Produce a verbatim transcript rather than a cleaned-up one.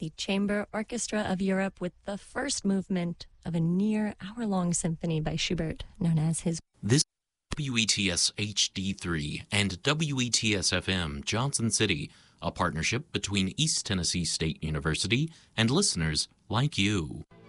the Chamber Orchestra of Europe with the first movement of a near hour-long symphony by Schubert, known as his... This W E T S H D three and W E T S F M Johnson City, a partnership between East Tennessee State University and listeners like you.